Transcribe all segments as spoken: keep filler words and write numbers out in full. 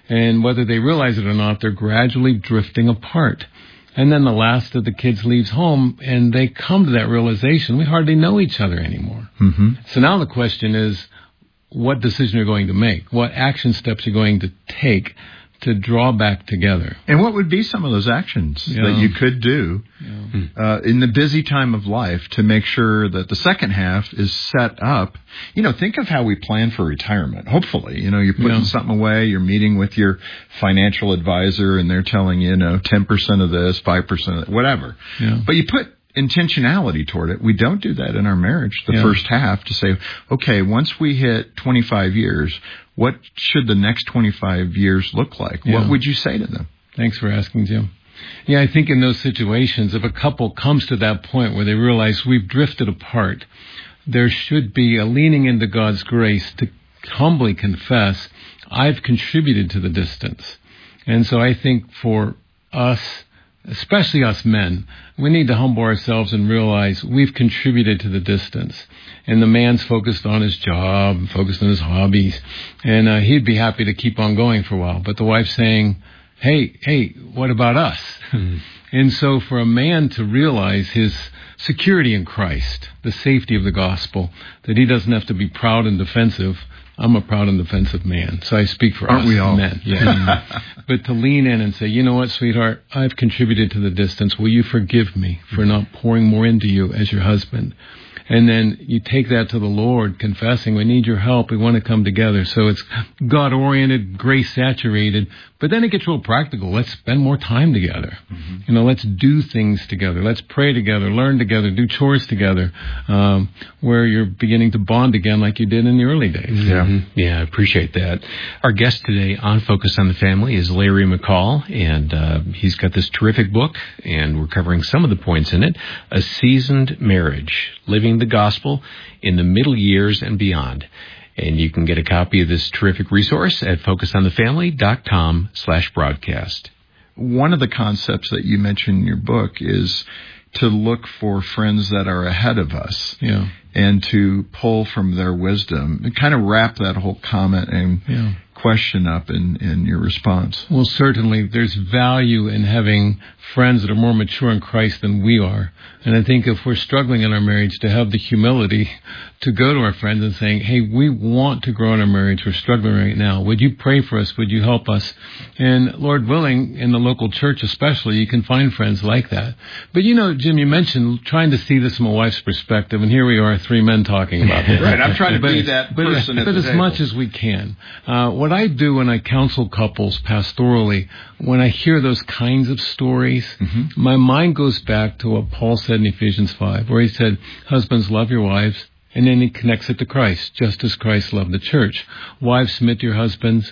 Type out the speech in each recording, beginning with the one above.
And whether they realize it or not, they're gradually drifting apart. And then the last of the kids leaves home, and they come to that realization, we hardly know each other anymore. Mm-hmm. So now the question is, what decision you're going to make? What action steps you're going to take to draw back together? And what would be some of those actions yeah. that you could do yeah. uh, in the busy time of life to make sure that the second half is set up? You know, think of how we plan for retirement. Hopefully, you know, you're putting yeah. something away, you're meeting with your financial advisor, and they're telling you, you know, ten percent of this, five percent of that, whatever. Yeah. But you put intentionality toward it. We don't do that in our marriage, the yeah. first half, to say, okay, once we hit twenty-five years, what should the next twenty-five years look like? Yeah. What would you say to them? Thanks for asking, Jim. Yeah, I think in those situations, if a couple comes to that point where they realize we've drifted apart, there should be a leaning into God's grace to humbly confess, I've contributed to the distance. And so I think for us, especially us men, we need to humble ourselves and realize we've contributed to the distance. And the man's focused on his job, focused on his hobbies, and uh, he'd be happy to keep on going for a while. But the wife's saying, hey, hey, what about us? Mm-hmm. And so for a man to realize his security in Christ, the safety of the gospel, that he doesn't have to be proud and defensive. I'm a proud and defensive man, so I speak for Aren't us we all? men. Yeah. But to lean in and say, you know what, sweetheart, I've contributed to the distance. Will you forgive me for not pouring more into you as your husband? And then you take that to the Lord, confessing, we need your help. We want to come together. So it's God-oriented, grace-saturated. But then it gets real practical. Let's spend more time together. Mm-hmm. You know, let's do things together. Let's pray together, learn together, do chores together, um, where you're beginning to bond again like you did in the early days. Mm-hmm. Yeah, I appreciate that. Our guest today on Focus on the Family is Larry McCall, and uh, he's got this terrific book, and we're covering some of the points in it. A Seasoned Marriage, Living the Gospel in the Middle Years and Beyond. And you can get a copy of this terrific resource at focusonthefamily.com slash broadcast. One of the concepts that you mentioned in your book is to look for friends that are ahead of us. Yeah. And to pull from their wisdom and kind of wrap that whole comment and yeah. question up in, in your response. Well, certainly there's value in having friends that are more mature in Christ than we are. And I think if we're struggling in our marriage, to have the humility to go to our friends and saying, hey, we want to grow in our marriage. We're struggling right now. Would you pray for us? Would you help us? And Lord willing, in the local church especially, you can find friends like that. But you know, Jim, you mentioned trying to see this from a wife's perspective, and here we are, three men talking about it. Right, I'm trying to but, be that but, person at But the as table. much as we can. Uh, what I do when I counsel couples pastorally, when I hear those kinds of stories, mm-hmm. my mind goes back to what Paul said in Ephesians five, where he said, husbands, love your wives, and then he connects it to Christ, just as Christ loved the church. Wives, submit to your husbands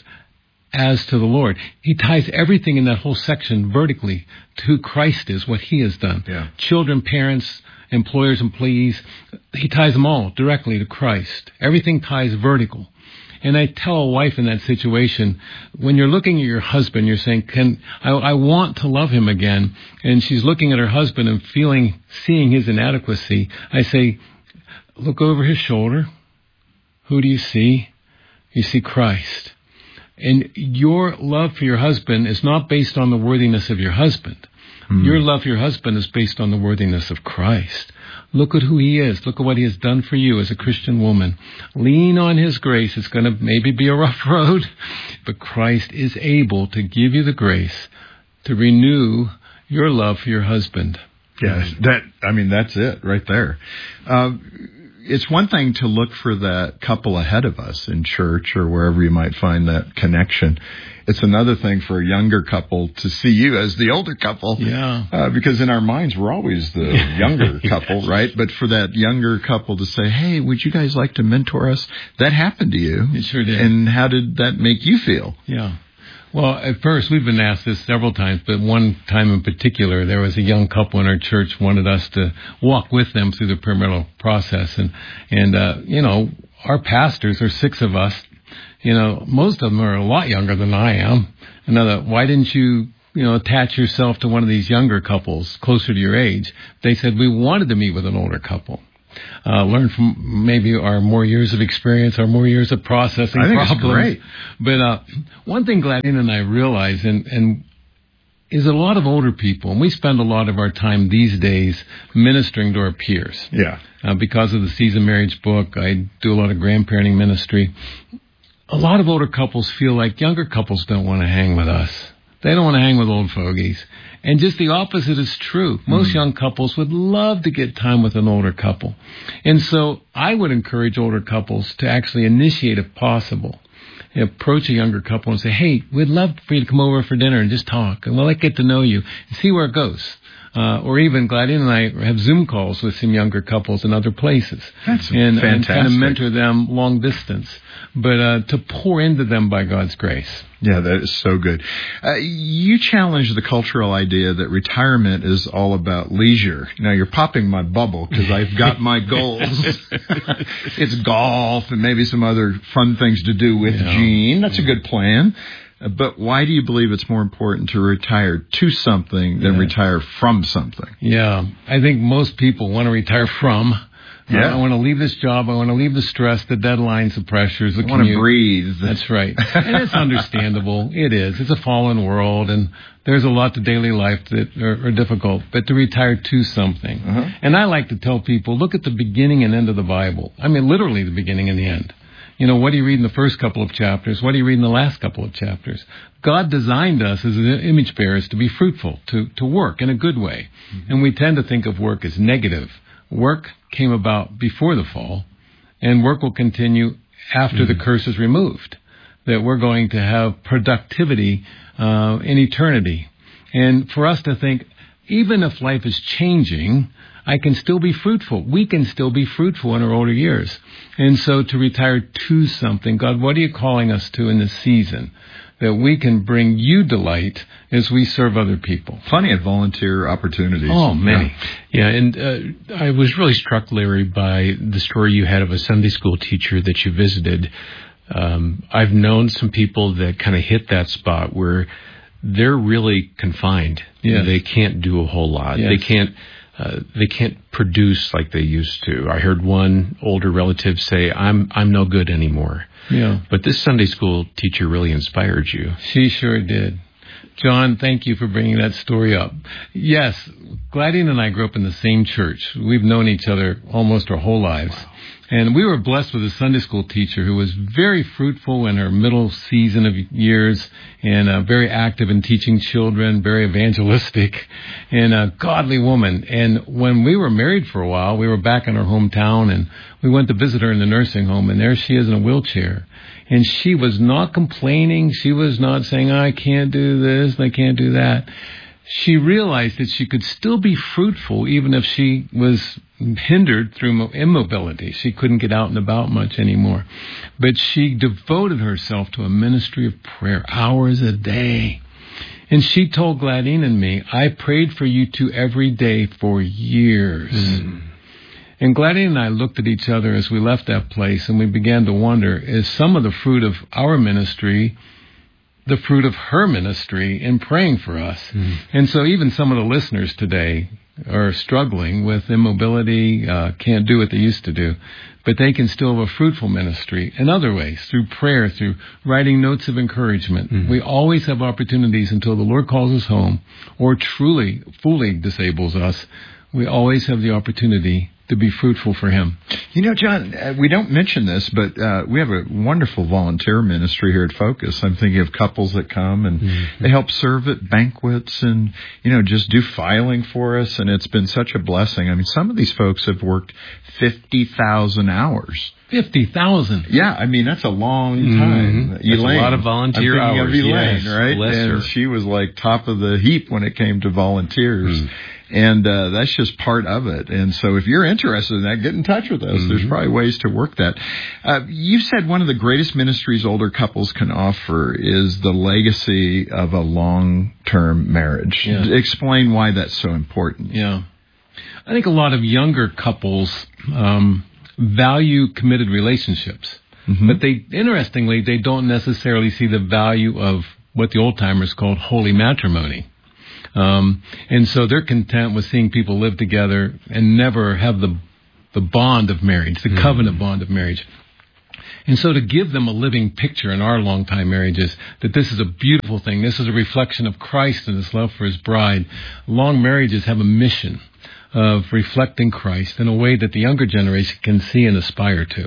as to the Lord. He ties everything in that whole section vertically to who Christ is, what he has done. Yeah. Children, parents, employers, employees, he ties them all directly to Christ. Everything ties vertical. And I tell a wife in that situation, when you're looking at your husband, you're saying, "Can I, I want to love him again." And she's looking at her husband and feeling, seeing his inadequacy. I say, look over his shoulder. Who do you see? You see Christ. And your love for your husband is not based on the worthiness of your husband. Mm. Your love for your husband is based on the worthiness of Christ. Look at who he is. Look at what he has done for you as a Christian woman. Lean on his grace. It's going to maybe be a rough road, but Christ is able to give you the grace to renew your love for your husband. Yes, that, I mean, that's it right there. Uh, it's one thing to look for that couple ahead of us in church or wherever you might find that connection. It's another thing for a younger couple to see you as the older couple. Yeah. Uh, because in our minds, we're always the younger couple, right? But for that younger couple to say, hey, would you guys like to mentor us? That happened to you. It sure did. And how did that make you feel? Yeah. Well, at first, we've been asked this several times, but one time in particular, there was a young couple in our church wanted us to walk with them through the premarital process. And, and uh, you know, our pastors, there are six of us. You know, most of them are a lot younger than I am. Another, why didn't you, you know, attach yourself to one of these younger couples closer to your age? They said, we wanted to meet with an older couple. uh, learn from maybe our more years of experience, our more years of processing I think problems. It's great. But uh, one thing Gladine and I realize, and, and is that a lot of older people, and we spend a lot of our time these days ministering to our peers. Yeah. Uh, because of the Seasoned Marriage book, I do a lot of grandparenting ministry. A lot of older couples feel like younger couples don't want to hang with us. They don't want to hang with old fogies. And just the opposite is true. Most mm. young couples would love to get time with an older couple. And so I would encourage older couples to actually initiate, if possible, approach a younger couple and say, hey, we'd love for you to come over for dinner and just talk. And we'll like get to know you and see where it goes. Uh, or even Gladine and I have Zoom calls with some younger couples in other places. That's and, fantastic. And kind of mentor them long distance, but uh, to pour into them by God's grace. Yeah, that is so good. Uh, you challenge the cultural idea that retirement is all about leisure. Now, you're popping my bubble because I've got my goals. It's golf and maybe some other fun things to do with yeah. Gene. That's a good plan. But why do you believe it's more important to retire to something than yeah. retire from something? Yeah, I think most people want to retire from. Yeah. Uh, I want to leave this job. I want to leave the stress, the deadlines, the pressures, the I commute. want to breathe. That's right. And it's understandable. It is. It's a fallen world, and there's a lot to daily life that are, are difficult. But to retire to something. Uh-huh. And I like to tell people, look at the beginning and end of the Bible. I mean, literally the beginning and the end. You know, what do you read in the first couple of chapters? What do you read in the last couple of chapters? God designed us as image bearers to be fruitful, to, to work in a good way. Mm-hmm. And we tend to think of work as negative. Work came about before the fall, and work will continue after mm-hmm. the curse is removed, that we're going to have productivity uh, in eternity. And for us to think, even if life is changing, I can still be fruitful. We can still be fruitful in our older years. And so to retire to something, God, what are you calling us to in this season? That we can bring you delight as we serve other people. Plenty of volunteer opportunities. Oh, many. Yeah, yeah and uh, I was really struck, Larry, by the story you had of a Sunday school teacher that you visited. Um, I've known some people that kind of hit that spot where they're really confined. Yes. They can't do a whole lot. Yes. They can't uh, they can't produce like they used to. I heard one older relative say, I'm I'm no good anymore. Yeah. But this Sunday school teacher really inspired you. She sure did. John, thank you for bringing that story up. Yes, Gladine and I grew up in the same church. We've known each other almost our whole lives. Wow. And we were blessed with a Sunday school teacher who was very fruitful in her middle season of years and uh, very active in teaching children, very evangelistic, and a godly woman. And when we were married for a while, we were back in our hometown, and we went to visit her in the nursing home, and there she is in a wheelchair. And she was not complaining. She was not saying, I can't do this, I can't do that. She realized that she could still be fruitful even if she was hindered through immobility. She couldn't get out and about much anymore. But she devoted herself to a ministry of prayer, hours a day. And she told Gladine and me, I prayed for you two every day for years. Mm. And Gladine and I looked at each other as we left that place, and we began to wonder, is some of the fruit of our ministry the fruit of her ministry in praying for us? Mm. And so even some of the listeners today are struggling with immobility, uh, can't do what they used to do, but they can still have a fruitful ministry in other ways, through prayer, through writing notes of encouragement. Mm. We always have opportunities until the Lord calls us home or truly, fully disables us. We always have the opportunity to be fruitful for Him. You know, John, uh, we don't mention this, but uh, we have a wonderful volunteer ministry here at Focus. I'm thinking of couples that come and mm-hmm. they help serve at banquets and, you know, just do filing for us. And it's been such a blessing. I mean, some of these folks have worked fifty thousand hours. fifty thousand? Yeah, I mean, that's a long time. Mm-hmm. Elaine, a lot of volunteer I'm hours. Of Elaine, yes, right? Bless and her. She was like top of the heap when it came to volunteers. Mm. And uh, that's just part of it. And so if you're interested in that, get in touch with us. Mm-hmm. There's probably ways to work that. Uh, you said one of the greatest ministries older couples can offer is the legacy of a long-term marriage. Yeah. Explain why that's so important. Yeah. I think a lot of younger couples um, value committed relationships. Mm-hmm. But they, interestingly, they don't necessarily see the value of what the old-timers called holy matrimony. Um, and so they're content with seeing people live together and never have the the bond of marriage, the mm-hmm. covenant bond of marriage. And so to give them a living picture in our long-time marriages that this is a beautiful thing, this is a reflection of Christ and his love for his bride. Long marriages have a mission of reflecting Christ in a way that the younger generation can see and aspire to.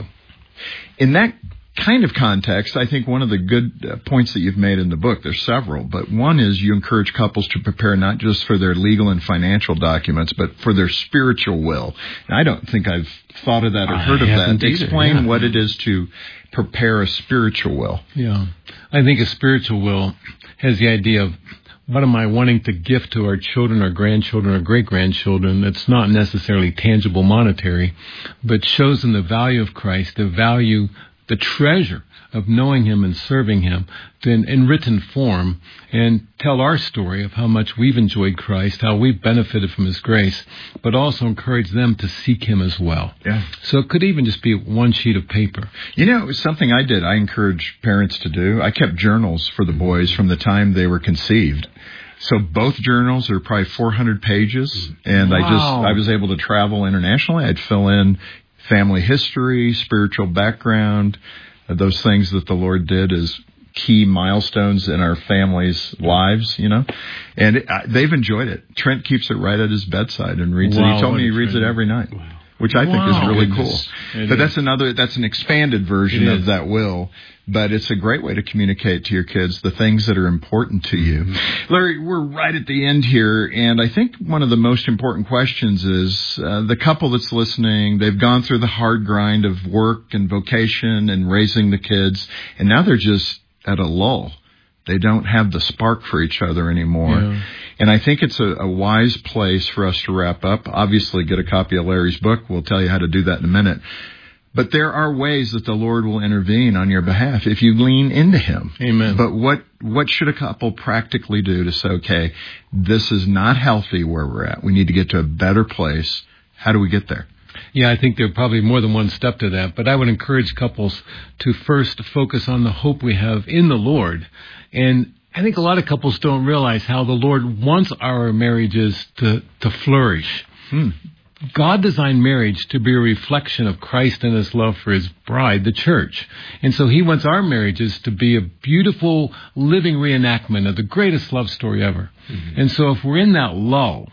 In that kind of context, I think one of the good uh, points that you've made in the book, there's several, but one is you encourage couples to prepare not just for their legal and financial documents, but for their spiritual will. And I don't think I've thought of that or heard I of that. Either, Explain yeah. what it is to prepare a spiritual will. Yeah. I think a spiritual will has the idea of what am I wanting to gift to our children, our grandchildren, our great-grandchildren that's not necessarily tangible monetary, but shows them the value of Christ, the value, the treasure of knowing him and serving him in, in written form, and tell our story of how much we've enjoyed Christ, how we've benefited from his grace, but also encourage them to seek him as well. Yeah. So it could even just be one sheet of paper. You know, it was something I did. I encourage parents to do. I kept journals for the boys from the time they were conceived. So both journals are probably four hundred pages, and wow. I just I was able to travel internationally. I'd fill in family history, spiritual background, those things that the Lord did as key milestones in our family's lives, you know. And it, I, they've enjoyed it. Trent keeps it right at his bedside and reads wow, it. He told me he reads it every night, wow. which I think wow. is really Goodness. cool. It but is. that's another, that's an expanded version of that will. But it's a great way to communicate to your kids the things that are important to you. Mm-hmm. Larry, we're right at the end here, and I think one of the most important questions is uh, the couple that's listening, they've gone through the hard grind of work and vocation and raising the kids, and now they're just at a lull. They don't have the spark for each other anymore. Yeah. And I think it's a, a wise place for us to wrap up. Obviously, get a copy of Larry's book. We'll tell you how to do that in a minute. But there are ways that the Lord will intervene on your behalf if you lean into him. Amen. But what, what should a couple practically do to say, okay, this is not healthy where we're at. We need to get to a better place. How do we get there? Yeah, I think there are probably more than one step to that. But I would encourage couples to first focus on the hope we have in the Lord. And I think a lot of couples don't realize how the Lord wants our marriages to, to flourish. Hmm. God designed marriage to be a reflection of Christ and his love for his bride, the church. And so he wants our marriages to be a beautiful living reenactment of the greatest love story ever. Mm-hmm. And so if we're in that lull,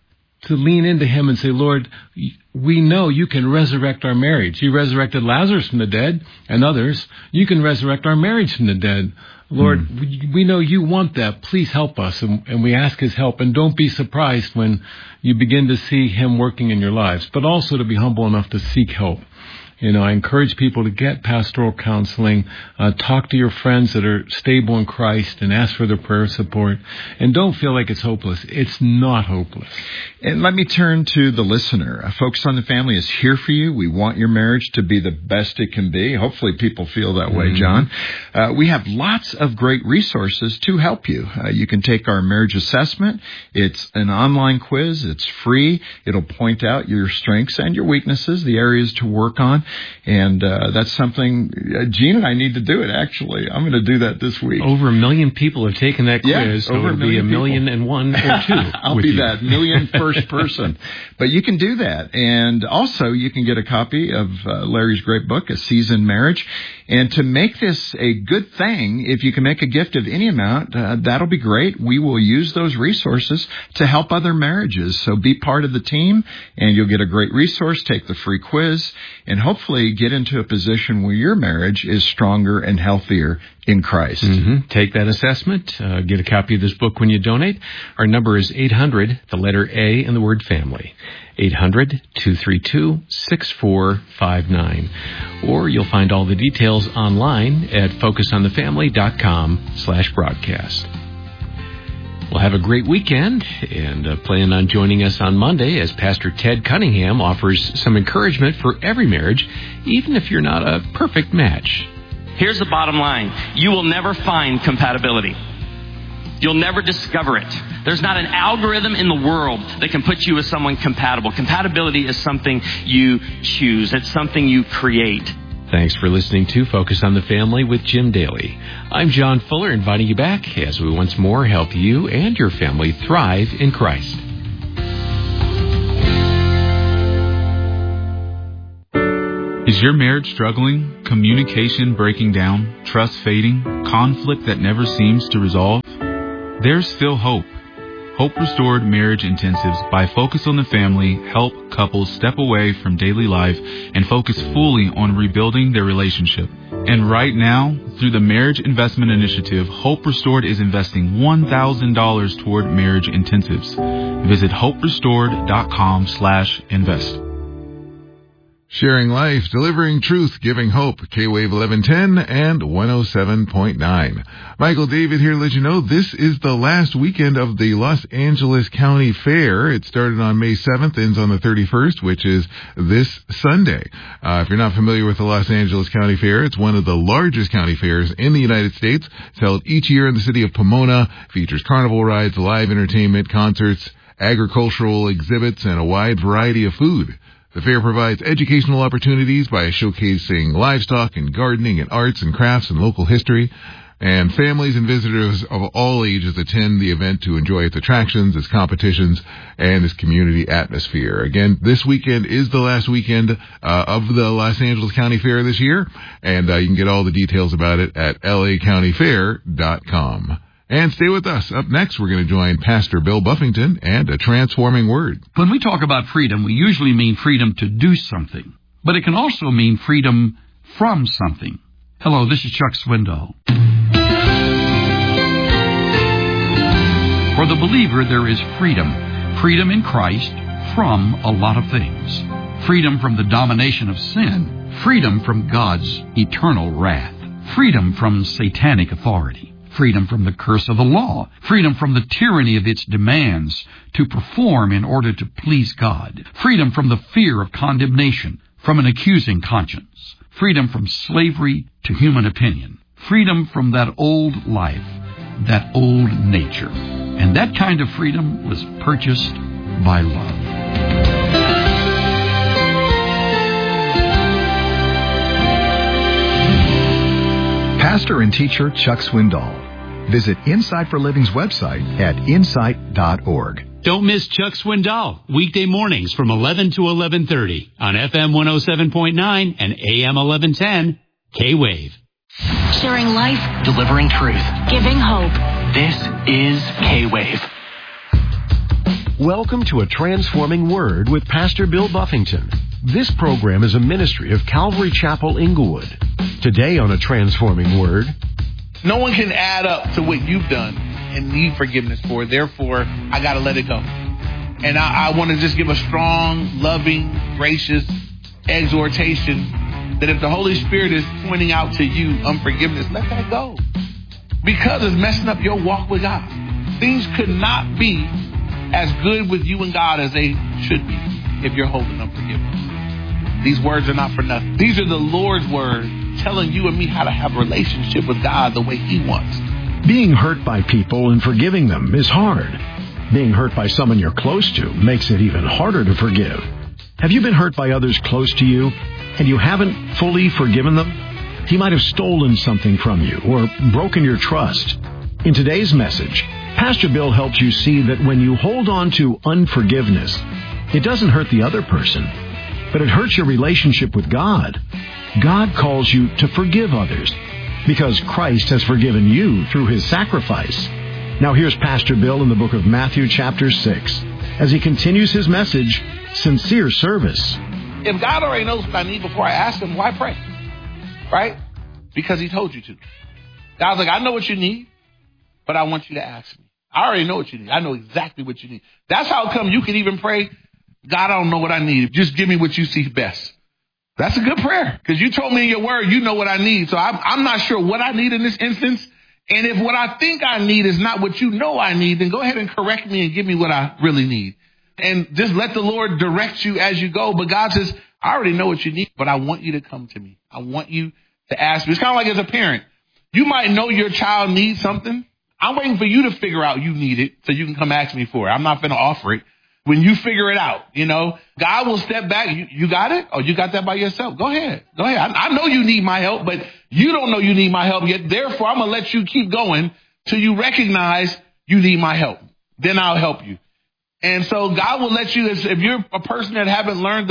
to lean into him and say, Lord, we know you can resurrect our marriage. You resurrected Lazarus from the dead and others. You can resurrect our marriage from the dead. Lord, mm. we, we know you want that. Please help us. And, and we ask his help. And don't be surprised when you begin to see him working in your lives, but also to be humble enough to seek help. You know, I encourage people to get pastoral counseling, uh, talk to your friends that are stable in Christ and ask for their prayer support. And don't feel like it's hopeless. It's not hopeless. And let me turn to the listener. Uh, Focus on the Family is here for you. We want your marriage to be the best it can be. Hopefully people feel that way, mm-hmm. John. Uh, we have lots of great resources to help you. Uh, you can take our marriage assessment. It's an online quiz. It's free. It'll point out your strengths and your weaknesses, the areas to work on. And uh, that's something, uh, Gene and I need to do it, actually. I'm going to do that this week. Over a million people have taken that quiz, yeah, so it'll a be a million people. and one or two. I'll be you. that million first person. But you can do that. And also, you can get a copy of uh, Larry's great book, A Seasoned Marriage. And to make this a good thing, if you can make a gift of any amount, uh, that'll be great. We will use those resources to help other marriages. So be part of the team, and you'll get a great resource, take the free quiz, and hopefully get into a position where your marriage is stronger and healthier in Christ. Mm-hmm. Take that assessment. Uh, get a copy of this book when you donate. Our number is eight hundred, the letter A, and the word family. eight hundred, two three two, six four five nine. Or you'll find all the details online at focusonthefamily.com slash broadcast. Well, have a great weekend, and uh, plan on joining us on Monday as Pastor Ted Cunningham offers some encouragement for every marriage, even if you're not a perfect match. Here's the bottom line. You will never find compatibility. You'll never discover it. There's not an algorithm in the world that can put you with someone compatible. Compatibility is something you choose. It's something you create. Thanks for listening to Focus on the Family with Jim Daly. I'm John Fuller, inviting you back as we once more help you and your family thrive in Christ. Is your marriage struggling? Communication breaking down? Trust fading? Conflict that never seems to resolve? There's still hope. Hope Restored Marriage Intensives by Focus on the Family help couples step away from daily life and focus fully on rebuilding their relationship. And right now, through the Marriage Investment Initiative, Hope Restored is investing one thousand dollars toward marriage intensives. Visit hope restored dot com slash invest. Sharing life, delivering truth, giving hope. K-Wave eleven ten and one oh seven point nine. Michael David here to let you know this is the last weekend of the Los Angeles County Fair. It started on May seventh, ends on the thirty-first, which is this Sunday. Uh, if you're not familiar with the Los Angeles County Fair, it's one of the largest county fairs in the United States. It's held each year in the city of Pomona, features carnival rides, live entertainment, concerts, agricultural exhibits, and a wide variety of food. The fair provides educational opportunities by showcasing livestock and gardening and arts and crafts and local history. And families and visitors of all ages attend the event to enjoy its attractions, its competitions, and its community atmosphere. Again, this weekend is the last weekend uh, of the Los Angeles County Fair this year, and uh, you can get all the details about it at L A county fair dot com. And stay with us. Up next, we're going to join Pastor Bill Buffington and a transforming word. When we talk about freedom, we usually mean freedom to do something, but it can also mean freedom from something. Hello, this is Chuck Swindoll. For the believer, there is freedom. Freedom in Christ from a lot of things. Freedom from the domination of sin. Freedom from God's eternal wrath. Freedom from satanic authority. Freedom from the curse of the law. Freedom from the tyranny of its demands to perform in order to please God. Freedom from the fear of condemnation, from an accusing conscience. Freedom from slavery to human opinion. Freedom from that old life, that old nature. And that kind of freedom was purchased by love. Pastor and teacher Chuck Swindoll. Visit Insight for Living's website at insight dot org. Don't miss Chuck Swindoll, weekday mornings from eleven to eleven thirty on F M one oh seven point nine and A M eleven ten, K-Wave. Sharing life, delivering truth, giving hope. This is K-Wave. Welcome to A Transforming Word with Pastor Bill Buffington. This program is a ministry of Calvary Chapel, Inglewood. Today on A Transforming Word, no one can add up to what you've done and need forgiveness for. Therefore, I got to let it go. And I, I want to just give a strong, loving, gracious exhortation that if the Holy Spirit is pointing out to you unforgiveness, let that go. Because it's messing up your walk with God. Things could not be as good with you and God as they should be if you're holding unforgiveness. These words are not for nothing. These are the Lord's words telling you and me how to have a relationship with God the way He wants. Being hurt by people and forgiving them is hard. Being hurt by someone you're close to makes it even harder to forgive. Have you been hurt by others close to you and you haven't fully forgiven them? He might have stolen something from you or broken your trust. In today's message, Pastor Bill helps you see that when you hold on to unforgiveness, it doesn't hurt the other person, but it hurts your relationship with God. God calls you to forgive others because Christ has forgiven you through His sacrifice. Now here's Pastor Bill in the book of Matthew chapter six as he continues his message, Sincere Service. If God already knows what I need before I ask Him, why pray? Right? Because He told you to. God's like, I know what you need, but I want you to ask me. I already know what you need. I know exactly what you need. That's how come you can even pray, God, I don't know what I need. Just give me what you see best. That's a good prayer because you told me in your word you know what I need. So I'm, I'm not sure what I need in this instance. And if what I think I need is not what you know I need, then go ahead and correct me and give me what I really need. And just let the Lord direct you as you go. But God says, I already know what you need, but I want you to come to me. I want you to ask me. It's kind of like as a parent. You might know your child needs something. I'm waiting for you to figure out you need it so you can come ask me for it. I'm not going to offer it. When you figure it out, you know, God will step back. You, you got it? Oh, you got that by yourself. Go ahead. Go ahead. I, I know you need my help, but you don't know you need my help yet. Therefore, I'm going to let you keep going till you recognize you need my help. Then I'll help you. And so God will let you, if you're a person that haven't learned to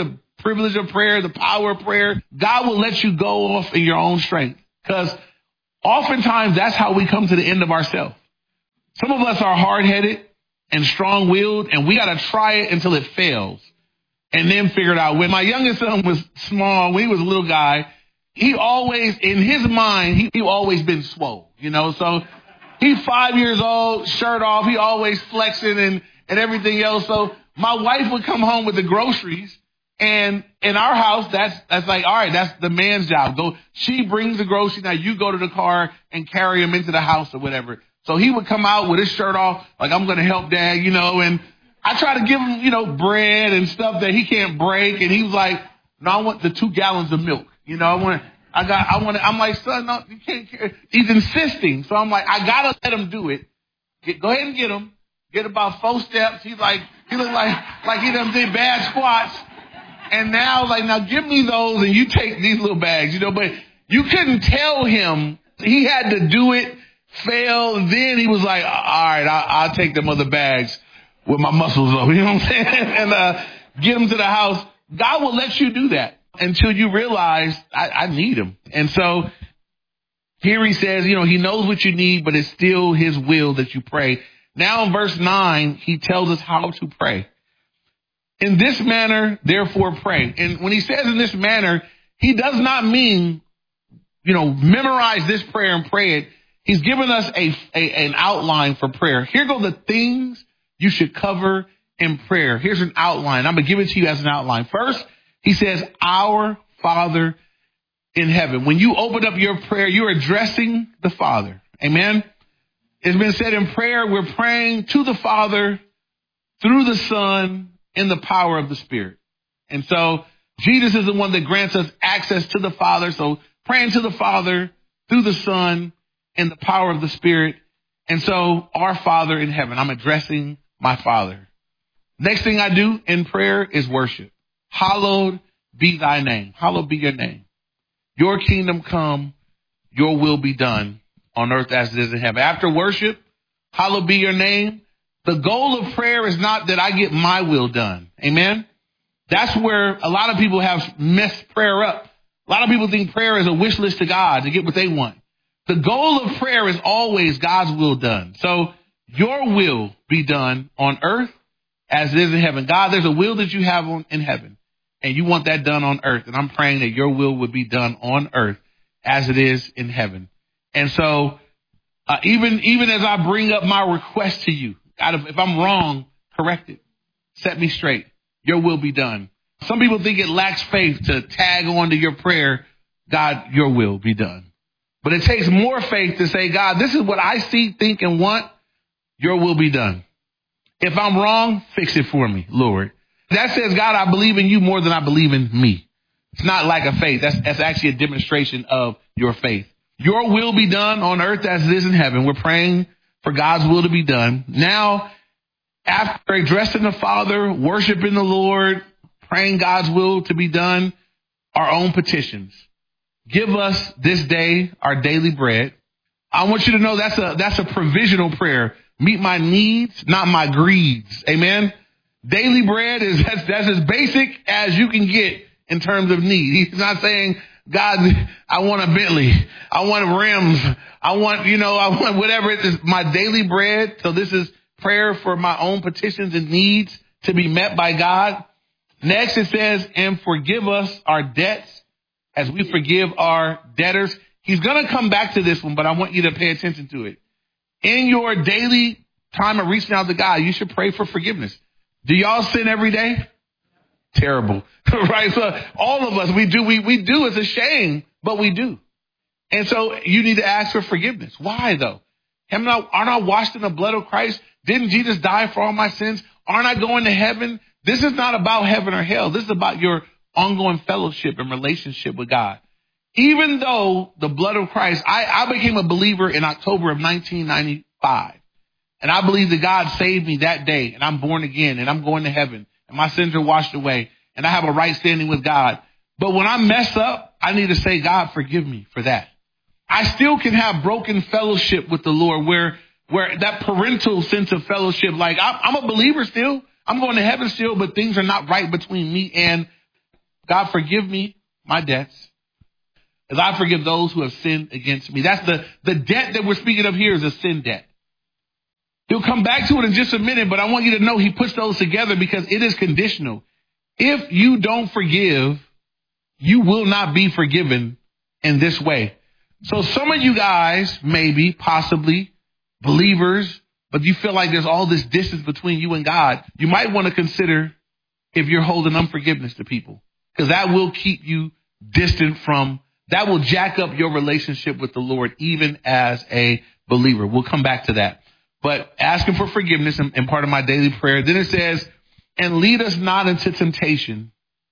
privilege of prayer, the power of prayer. God will let you go off in your own strength, because oftentimes that's how we come to the end of ourselves. Some of us are hard-headed and strong-willed, and we got to try it until it fails and then figure it out. When my youngest son was small, when he was a little guy, he always, in his mind, he, he always been swole, you know. So he's five years old, shirt off. He always flexing and, and everything else. So my wife would come home with the groceries, and in our house, that's that's like, all right, that's the man's job. Go. She brings the groceries. Now you go to the car and carry them into the house or whatever. So he would come out with his shirt off, like, I'm going to help Dad, you know, and I try to give him, you know, bread and stuff that he can't break. And he was like, no, I want the two gallons of milk. You know, I want, I got, I want, I'm like, son, no, you can't carry. He's insisting. So I'm like, I got to let him do it. Get, go ahead and get him. Get about four steps. He's like, he looked like, like he done did bad squats. And now, like, now give me those and you take these little bags, you know, but you couldn't tell him. He had to do it, fail. Then he was like, all right, I'll, I'll take them other bags with my muscles up, you know what I'm saying? And uh, get them to the house. God will let you do that until you realize I, I need him. And so here he says, you know, he knows what you need, but it's still his will that you pray. Now in verse nine, he tells us how to pray. In this manner, therefore pray. And when he says in this manner, he does not mean, you know, memorize this prayer and pray it. He's given us a, a an outline for prayer. Here go the things you should cover in prayer. Here's an outline. I'm going to give it to you as an outline. First, he says, our Father in heaven. When you open up your prayer, you're addressing the Father. Amen. It's been said in prayer, we're praying to the Father through the Son in the power of the Spirit. And so Jesus is the one that grants us access to the Father. So praying to the Father through the Son in the power of the Spirit. And so our Father in heaven, I'm addressing my Father. Next thing I do in prayer is worship. Hallowed be thy name. Hallowed be your name. Your kingdom come, your will be done on earth as it is in heaven. After worship, hallowed be your name. The goal of prayer is not that I get my will done. Amen. That's where a lot of people have messed prayer up. A lot of people think prayer is a wish list to God to get what they want. The goal of prayer is always God's will done. So your will be done on earth as it is in heaven. God, there's a will that you have on, in heaven, and you want that done on earth. And I'm praying that your will would be done on earth as it is in heaven. And so uh, even, even as I bring up my request to you, God, if, if I'm wrong, correct it. Set me straight. Your will be done. Some people think it lacks faith to tag on to your prayer, God, your will be done. But it takes more faith to say, God, this is what I see, think, and want. Your will be done. If I'm wrong, fix it for me, Lord. That says, God, I believe in you more than I believe in me. It's not lack of faith. That's, that's actually a demonstration of your faith. Your will be done on earth as it is in heaven. We're praying for God's will to be done. Now, after addressing the Father, worshiping the Lord, praying God's will to be done, our own petitions. Give us this day our daily bread. I want you to know that's a that's a provisional prayer. Meet my needs, not my greeds. Amen. Daily bread is that's, that's as basic as you can get in terms of need. He's not saying, God, I want a Bentley. I want rims. I want, you know, I want whatever it is, my daily bread. So this is prayer for my own petitions and needs to be met by God. Next, it says, and forgive us our debts as we forgive our debtors. He's going to come back to this one, but I want you to pay attention to it. In your daily time of reaching out to God, you should pray for forgiveness. Do y'all sin every day? Terrible, right? So all of us, we do, we, we do. It's a shame, but we do. And so you need to ask for forgiveness. Why though? Am I, aren't I washed in the blood of Christ? Didn't Jesus die for all my sins? Aren't I going to heaven? This is not about heaven or hell. This is about your ongoing fellowship and relationship with God. Even though the blood of Christ, I, I became a believer in October of nineteen ninety-five. And I believe that God saved me that day, and I'm born again, and I'm going to heaven, and my sins are washed away, and I have a right standing with God. But when I mess up, I need to say, God, forgive me for that. I still can have broken fellowship with the Lord where, where that parental sense of fellowship, like I'm, I'm a believer still, I'm going to heaven still, but things are not right between me and God, forgive me my debts as I forgive those who have sinned against me. That's the, the debt that we're speaking of here is a sin debt. He'll come back to it in just a minute, but I want you to know he puts those together because it is conditional. If you don't forgive, you will not be forgiven in this way. So some of you guys, maybe, possibly, believers, but you feel like there's all this distance between you and God. You might want to consider if you're holding unforgiveness to people, because that will keep you distant from, that will jack up your relationship with the Lord, even as a believer. We'll come back to that. But asking for forgiveness in, in part of my daily prayer. Then it says, and lead us not into temptation,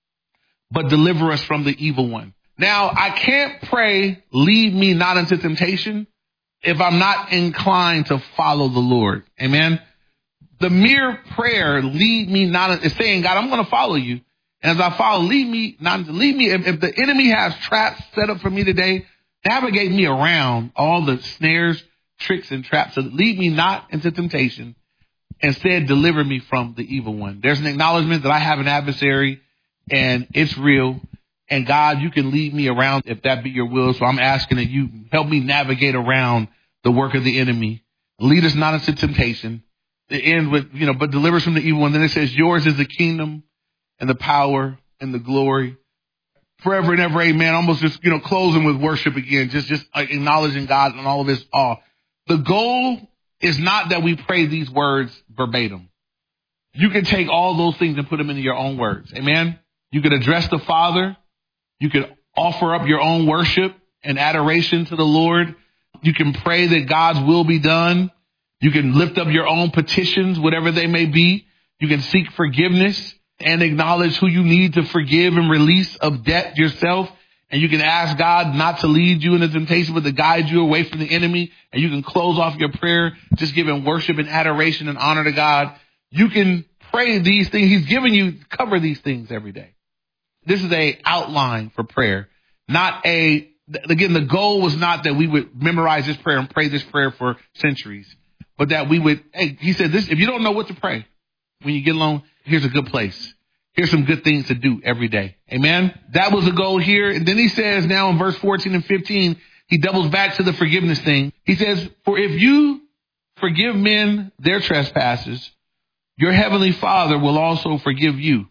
but deliver us from the evil one. Now, I can't pray, lead me not into temptation, if I'm not inclined to follow the Lord. Amen. The mere prayer, lead me not, is saying, God, I'm going to follow you. And as I follow, lead me not, lead me. If, if the enemy has traps set up for me today, navigate me around all the snares, tricks, and traps. So lead me not into temptation. Instead, deliver me from the evil one. There's an acknowledgement that I have an adversary and it's real. And God, you can lead me around if that be your will. So I'm asking that you help me navigate around the work of the enemy. Lead us not into temptation. The end with, you know, but deliver us from the evil one. Then it says, yours is the kingdom and the power and the glory forever and ever. Amen. Almost just, you know, closing with worship again, just, just like acknowledging God and all of his awe. The goal is not that we pray these words verbatim. You can take all those things and put them into your own words. Amen. You could address the Father. You could offer up your own worship and adoration to the Lord. You can pray that God's will be done. You can lift up your own petitions, whatever they may be. You can seek forgiveness and acknowledge who you need to forgive and release of debt yourself. And you can ask God not to lead you into temptation, but to guide you away from the enemy. And you can close off your prayer just giving worship and adoration and honor to God. You can pray these things. He's given you, cover these things every day. This is a outline for prayer, not a, again, the goal was not that we would memorize this prayer and pray this prayer for centuries, but that we would, hey, he said this, if you don't know what to pray when you get alone, here's a good place. Here's some good things to do every day. Amen. That was the goal here. And then he says now in verse fourteen and fifteen, he doubles back to the forgiveness thing. He says, for if you forgive men their trespasses, your heavenly Father will also forgive you.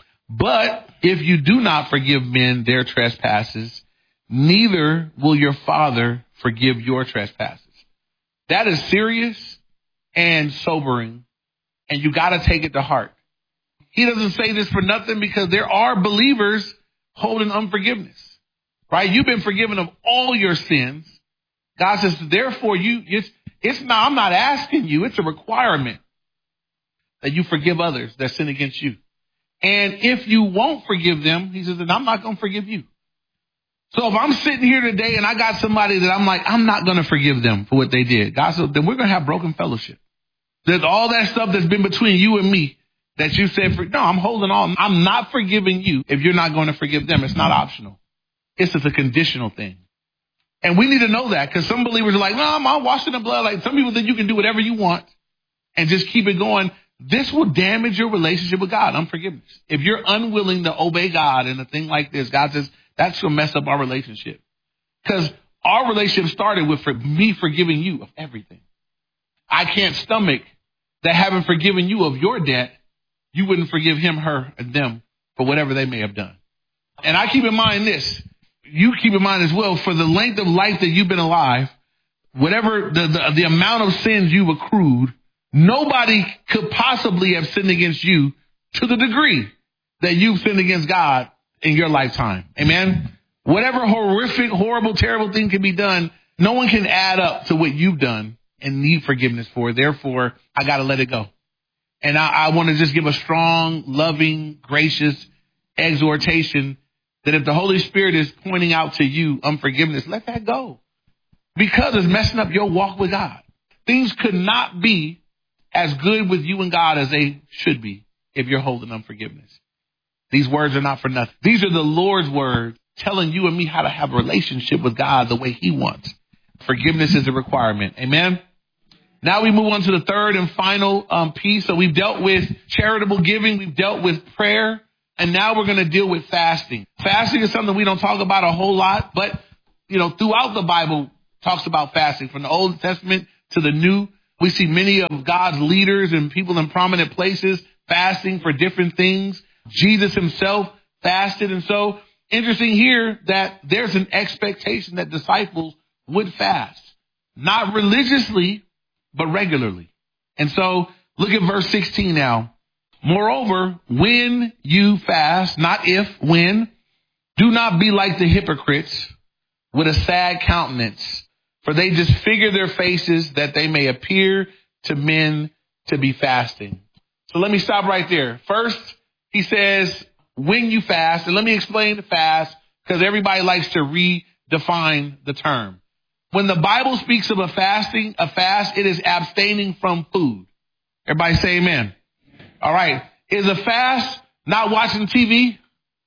But if you do not forgive men their trespasses, neither will your Father forgive your trespasses. That is serious and sobering, and you got to take it to heart. He doesn't say this for nothing, because there are believers holding unforgiveness, right? You've been forgiven of all your sins. God says, therefore, you, it's, it's not, I'm not asking you, it's a requirement that you forgive others that sin against you. And if you won't forgive them, he says, then I'm not going to forgive you. So if I'm sitting here today and I got somebody that I'm like, I'm not going to forgive them for what they did, God said, then we're going to have broken fellowship. There's all that stuff that's been between you and me that you said, for, no, I'm holding on. I'm not forgiving you if you're not going to forgive them. It's not optional. It's just a conditional thing. And we need to know that, because some believers are like, no, I'm not washing the blood. Like some people think you can do whatever you want and just keep it going. This will damage your relationship with God, unforgiveness. If you're unwilling to obey God in a thing like this, God says, that's going to mess up our relationship. Because our relationship started with for me forgiving you of everything. I can't stomach that having forgiven you of your debt, you wouldn't forgive him, her, and them for whatever they may have done. And I keep in mind this. You keep in mind as well, for the length of life that you've been alive, whatever the, the, the amount of sins you've accrued, nobody could possibly have sinned against you to the degree that you've sinned against God in your lifetime. Amen. Whatever horrific, horrible, terrible thing can be done, no one can add up to what you've done and need forgiveness for. Therefore, I got to let it go. And I, I want to just give a strong, loving, gracious exhortation that if the Holy Spirit is pointing out to you unforgiveness, let that go, because it's messing up your walk with God. Things could not be as good with you and God as they should be if you're holding unforgiveness. These words are not for nothing. These are the Lord's words telling you and me how to have a relationship with God the way he wants. Forgiveness is a requirement. Amen. Now we move on to the third and final um, piece. So we've dealt with charitable giving. We've dealt with prayer. And now we're going to deal with fasting. Fasting is something we don't talk about a whole lot, but, you know, throughout the Bible talks about fasting. From the Old Testament to the New, we see many of God's leaders and people in prominent places fasting for different things. Jesus himself fasted. And so interesting here that there's an expectation that disciples would fast, not religiously, but regularly. And so look at verse sixteen now. Moreover, when you fast, not if, when, do not be like the hypocrites with a sad countenance, for they disfigure their faces that they may appear to men to be fasting. So let me stop right there. First, he says, when you fast, and let me explain the fast, because everybody likes to redefine the term. When the Bible speaks of a fasting, a fast, it is abstaining from food. Everybody say amen. All right. Is a fast not watching T V?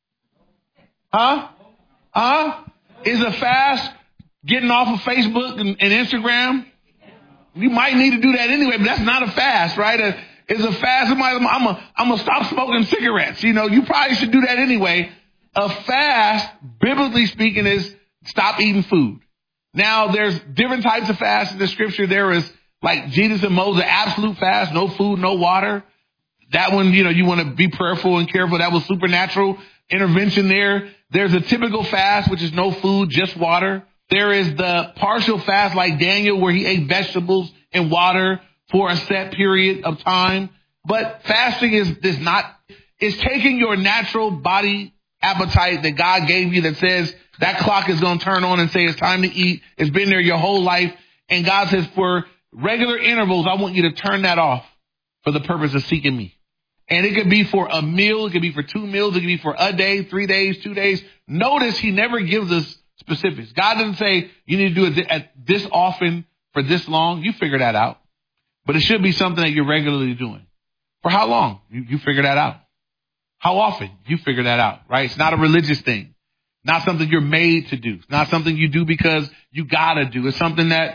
Huh? Huh? Is a fast getting off of Facebook and, and Instagram? You might need to do that anyway, but that's not a fast, right? A, is a fast, somebody, I'm going I'm to stop smoking cigarettes. You know, you probably should do that anyway. A fast, biblically speaking, is stop eating food. Now, there's different types of fasts in the scripture. There is, like Jesus and Moses, absolute fast, no food, no water. That one, you know, you want to be prayerful and careful. That was supernatural intervention there. There's a typical fast, which is no food, just water. There is the partial fast like Daniel, where he ate vegetables and water for a set period of time. But fasting is, is not, it's taking your natural body appetite that God gave you that says that clock is going to turn on and say it's time to eat. It's been there your whole life. And God says for regular intervals, I want you to turn that off for the purpose of seeking me. And it could be for a meal. It could be for two meals. It could be for a day, three days, two days. Notice he never gives us specifics. God doesn't say you need to do it at this often for this long. You figure that out. But it should be something that you're regularly doing. For how long? You, you figure that out. How often? You figure that out, right? It's not a religious thing. Not something you're made to do. It's not something you do because you gotta do. It's something that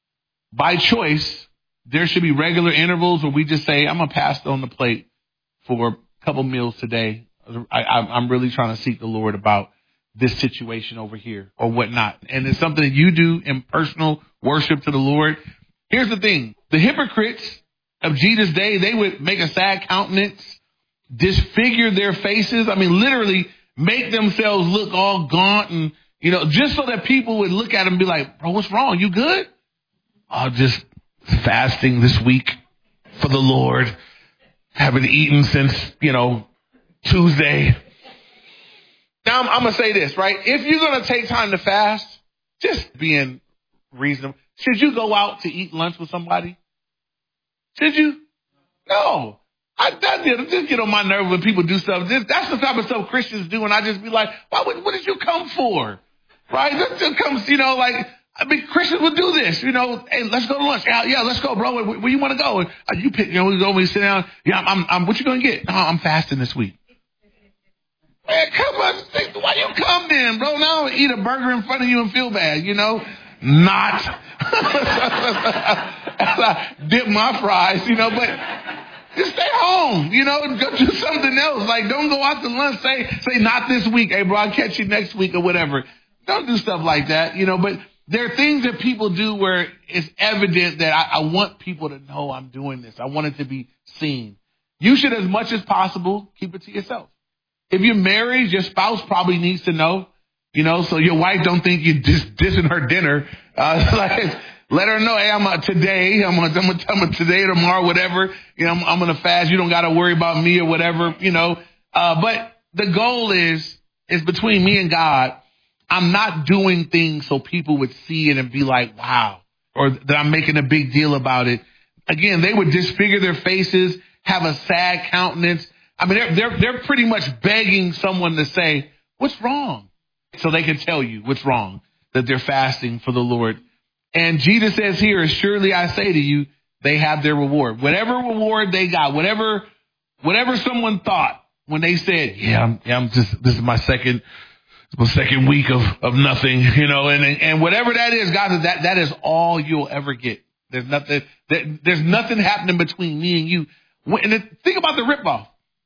by choice, there should be regular intervals where we just say, I'm going to pass on the plate for a couple meals today. I, I'm really trying to seek the Lord about this situation over here or whatnot. And it's something that you do in personal worship to the Lord. Here's the thing. The hypocrites of Jesus' day, they would make a sad countenance, disfigure their faces. I mean, literally make themselves look all gaunt and, you know, just so that people would look at them and be like, bro, what's wrong? You good? Oh, just fasting this week for the Lord. Haven't eaten since, you know, Tuesday. Now, I'm, I'm going to say this, right? If you're going to take time to fast, just being reasonable. Should you go out to eat lunch with somebody? Should you? No. I, that just get on my nerve when people do stuff. This, that's the type of stuff Christians do, and I just be like, why would, what did you come for? Right? That just comes, you know, like, I mean, Christians would do this, you know. Hey, let's go to lunch. Yeah, yeah, let's go, bro. Where, where you want to go? Uh, you pick. You know, we go. We sit down. Yeah, I'm. I'm. I'm what you gonna get? No, I'm fasting this week. Man, come on. Why you come then, bro? Now eat a burger in front of you and feel bad. You know, not. As I dip my fries, you know, but just stay home. You know, and go do something else. Like, don't go out to lunch. Say, say, not this week. Hey, bro, I'll catch you next week or whatever. Don't do stuff like that. You know, but. There are things that people do where it's evident that I, I want people to know I'm doing this. I want it to be seen. You should, as much as possible, keep it to yourself. If you're married, your spouse probably needs to know, you know, so your wife don't think you're just dissing her dinner. Uh, like, let her know, hey, I'm uh, today, I'm going to tell her today or tomorrow, whatever. You know, I'm, I'm going to fast. You don't got to worry about me or whatever, you know. Uh, but the goal is, is between me and God. I'm not doing things so people would see it and be like, wow, or that I'm making a big deal about it. Again, they would disfigure their faces, have a sad countenance. I mean, they're, they're, they're pretty much begging someone to say, what's wrong? So they can tell you what's wrong, that they're fasting for the Lord. And Jesus says here, surely I say to you, they have their reward. Whatever reward they got, whatever, whatever someone thought when they said, yeah, I'm, yeah, I'm just, this is my second The second week of, of nothing, you know, and and whatever that is, God says that that is all you'll ever get. There's nothing that, there's nothing happening between me and you. And think about the ripoff.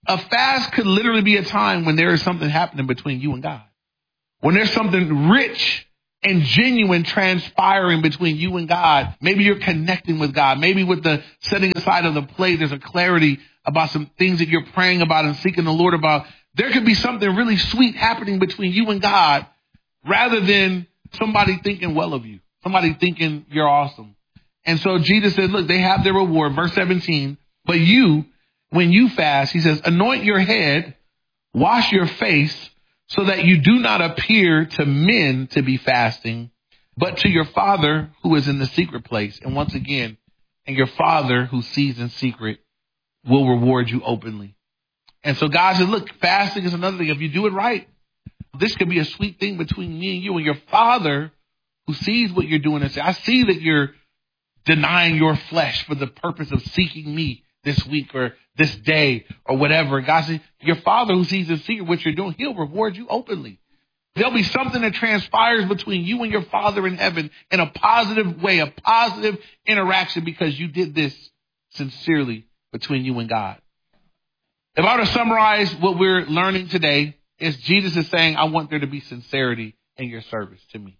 A fast could literally be a time when there is something happening between you and God. When there's something rich and genuine transpiring between you and God. Maybe you're connecting with God. Maybe with the setting aside of the plate, there's a clarity about some things that you're praying about and seeking the Lord about. There could be something really sweet happening between you and God rather than somebody thinking well of you, somebody thinking you're awesome. And so Jesus said, look, they have their reward. Verse seventeen, but you, when you fast, he says, anoint your head, wash your face, so that you do not appear to men to be fasting, but to your Father who is in the secret place. And once again, and your Father who sees in secret will reward you openly. And so God said, look, fasting is another thing. If you do it right, this could be a sweet thing between me and you and your Father who sees what you're doing and say, I see that you're denying your flesh for the purpose of seeking me this week or this day or whatever. God said, your Father who sees in secret what you're doing, he'll reward you openly. There'll be something that transpires between you and your Father in heaven in a positive way, a positive interaction because you did this sincerely between you and God. If I were to summarize what we're learning today, is Jesus is saying, I want there to be sincerity in your service to me.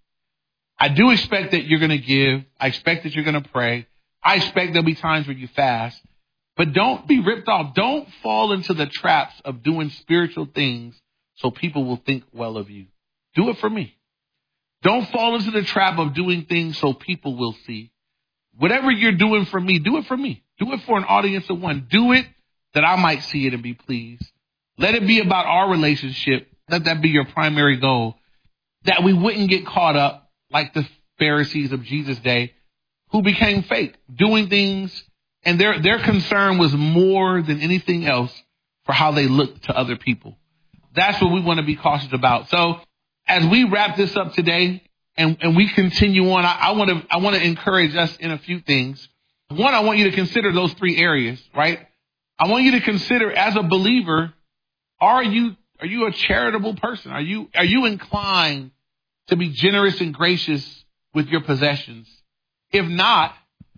I do expect that you're going to give. I expect that you're going to pray. I expect there'll be times where you fast. But don't be ripped off. Don't fall into the traps of doing spiritual things so people will think well of you. Do it for me. Don't fall into the trap of doing things so people will see. Whatever you're doing for me, do it for me. Do it for an audience of one. Do it that I might see it and be pleased. Let it be about our relationship. Let that be your primary goal. That we wouldn't get caught up like the Pharisees of Jesus' day who became fake, doing things. And their, their concern was more than anything else for how they looked to other people. That's what we want to be cautious about. So as we wrap this up today and, and we continue on, I, I want to, I want to encourage us in a few things. One, I want you to consider those three areas, right? I want you to consider as a believer, are you, are you a charitable person? Are you, are you inclined to be generous and gracious with your possessions? If not,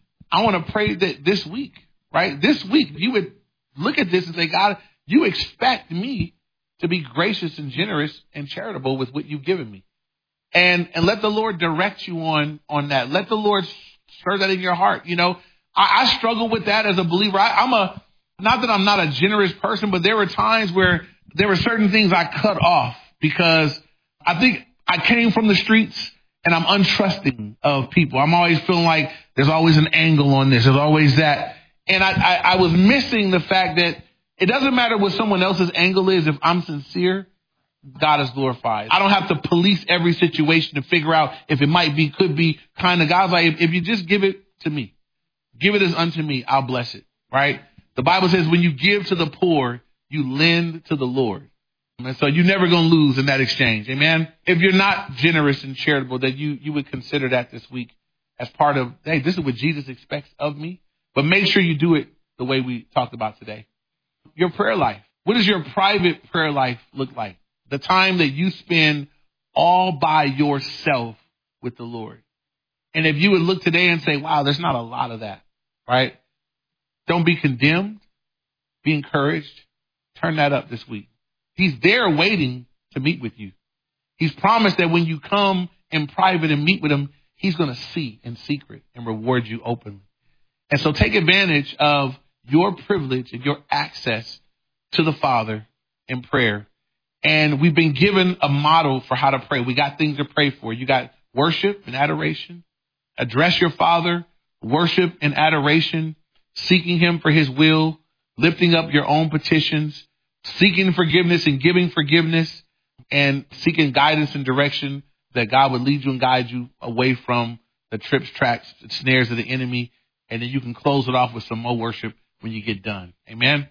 I want to pray that this week, right? This week, you would look at this and say, God, you expect me to be gracious and generous and charitable with what you've given me. And, and let the Lord direct you on, on that. Let the Lord stir that in your heart. You know, I, I struggle with that as a believer. I, I'm a, not that I'm not a generous person, but there were times where there were certain things I cut off because I think I came from the streets and I'm untrusting of people. I'm always feeling like there's always an angle on this. There's always that. And I, I, I was missing the fact that it doesn't matter what someone else's angle is. If I'm sincere, God is glorified. I don't have to police every situation to figure out if it might be, could be kind of. God's like, if, if you just give it to me, give it as unto me, I'll bless it, right? The Bible says when you give to the poor, you lend to the Lord. And so you're never going to lose in that exchange. Amen. If you're not generous and charitable, that you, you would consider that this week as part of, hey, this is what Jesus expects of me. But make sure you do it the way we talked about today. Your prayer life. What does your private prayer life look like? The time that you spend all by yourself with the Lord. And if you would look today and say, wow, there's not a lot of that, right? Don't be condemned. Be encouraged. Turn that up this week. He's there waiting to meet with you. He's promised that when you come in private and meet with him, he's going to see in secret and reward you openly. And so take advantage of your privilege and your access to the Father in prayer. And we've been given a model for how to pray. We got things to pray for. You got worship and adoration. Address your Father, worship and adoration, seeking him for his will, lifting up your own petitions, seeking forgiveness and giving forgiveness, and seeking guidance and direction that God would lead you and guide you away from the trips, traps, the snares of the enemy. And then you can close it off with some more worship when you get done. Amen.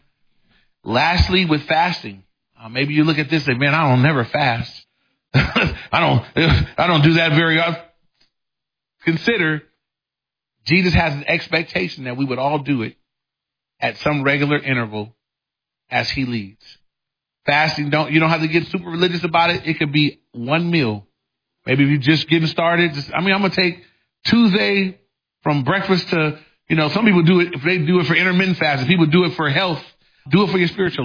Lastly, with fasting, uh, maybe you look at this and say, man, I don't never fast. I don't, I don't do that very often. Consider Jesus has an expectation that we would all do it at some regular interval as he leads. Fasting, don't, you don't have to get super religious about it. It could be one meal. Maybe if you're just getting started, just, I mean, I'm going to take Tuesday from breakfast to, you know, some people do it, if they do it for intermittent fasting, people do it for health, do it for your spiritual life.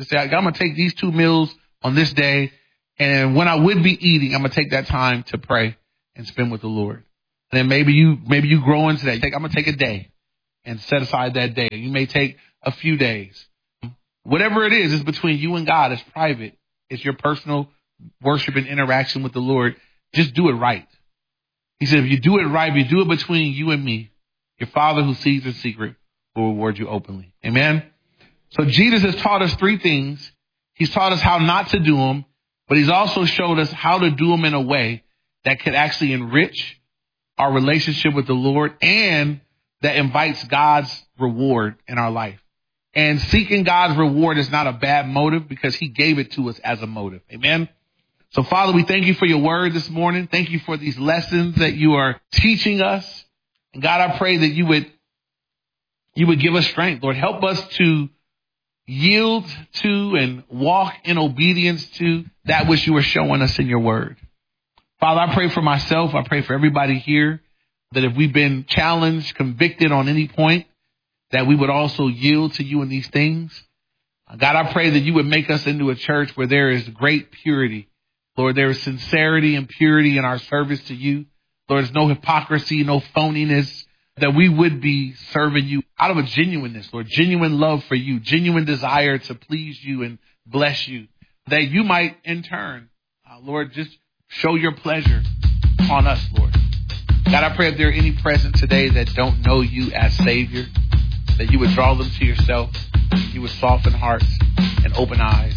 To say, I'm going to take these two meals on this day, and when I would be eating, I'm going to take that time to pray and spend with the Lord. And then maybe you maybe you grow into that. I'm going to take a day and set aside that day. You may take a few days. Whatever it is, it's between you and God. It's private. It's your personal worship and interaction with the Lord. Just do it right. He said, if you do it right, if you do it between you and me, your Father who sees in secret will reward you openly. Amen? So Jesus has taught us three things. He's taught us how not to do them, but he's also showed us how to do them in a way that could actually enrich our relationship with the Lord and that invites God's reward in our life. And seeking God's reward is not a bad motive because he gave it to us as a motive. Amen? So, Father, we thank you for your word this morning. Thank you for these lessons that you are teaching us. And God, I pray that you would, you would give us strength. Lord, help us to yield to and walk in obedience to that which you are showing us in your word. Father, I pray for myself. I pray for everybody here that if we've been challenged, convicted on any point, that we would also yield to you in these things. God, I pray that you would make us into a church where there is great purity. Lord, there is sincerity and purity in our service to you. Lord, there's no hypocrisy, no phoniness, that we would be serving you out of a genuineness, Lord, genuine love for you, genuine desire to please you and bless you, that you might in turn, uh, Lord, just show your pleasure on us, Lord. God, I pray if there are any present today that don't know you as Savior, that you would draw them to yourself, you would soften hearts and open eyes.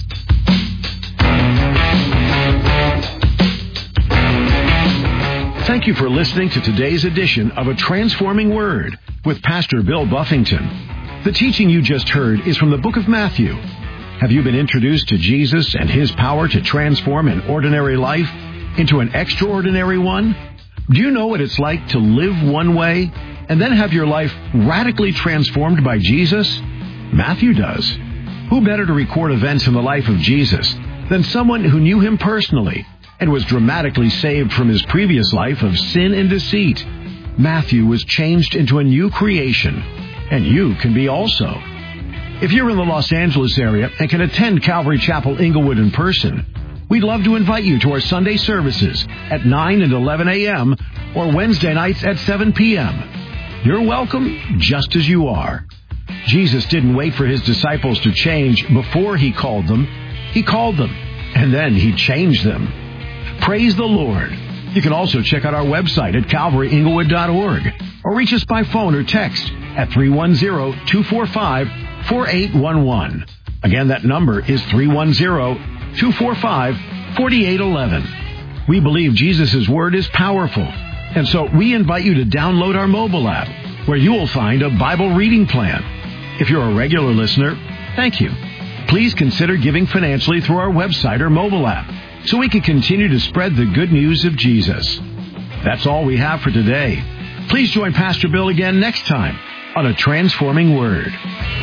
Thank you for listening to today's edition of A Transforming Word with Pastor Bill Buffington. The teaching you just heard is from the book of Matthew. Have you been introduced to Jesus and his power to transform an ordinary life into an extraordinary one? Do you know what it's like to live one way and then have your life radically transformed by Jesus? Matthew does. Who better to record events in the life of Jesus than someone who knew him personally and was dramatically saved from his previous life of sin and deceit? Matthew was changed into a new creation, and you can be also. If you're in the Los Angeles area and can attend Calvary Chapel Inglewood in person, we'd love to invite you to our Sunday services at nine and eleven a.m. or Wednesday nights at seven p.m. You're welcome just as you are. Jesus didn't wait for his disciples to change before he called them. He called them, and then he changed them. Praise the Lord. You can also check out our website at calvary inglewood dot org or reach us by phone or text at three one zero, two four five, four eight one one. Again, that number is three one zero, two four five, four eight one one. We believe Jesus' word is powerful, and so we invite you to download our mobile app where you will find a Bible reading plan. If you're a regular listener, thank you. Please consider giving financially through our website or mobile app, so we can continue to spread the good news of Jesus. That's all we have for today. Please join Pastor Bill again next time on A Transforming Word.